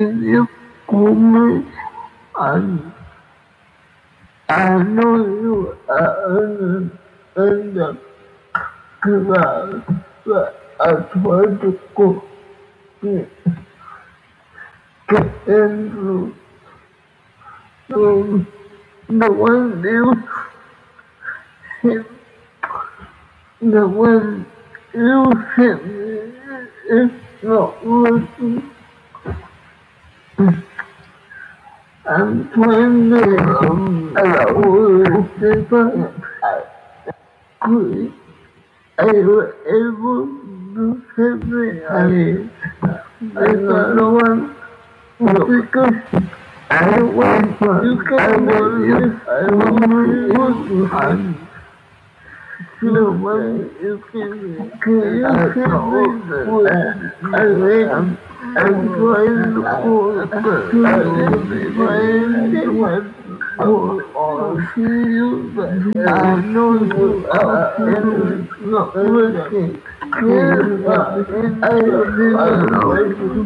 you call me, and I know you are in the class, but I try to go get into the one the one you sent me is not working. I'm trying to allow paper. Could I was able to send me another one because I want you can I want to have no one you can you send me what I read. I'm trying to call the trying to see you, but I know you are not working. Yes, I didn't to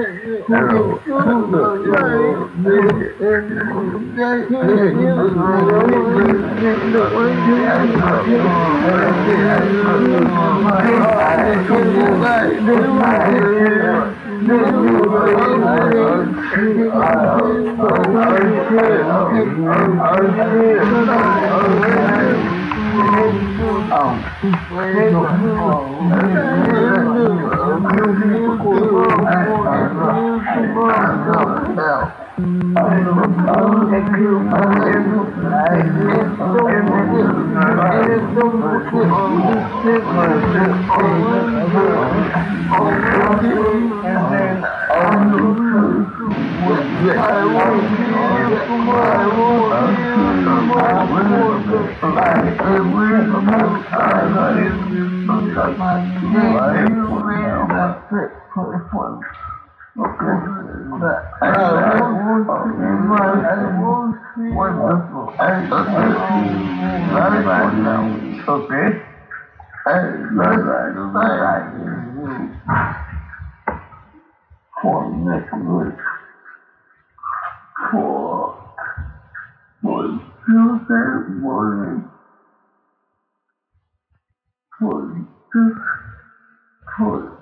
wonderful. Okay. For next week, for Tuesday morning, for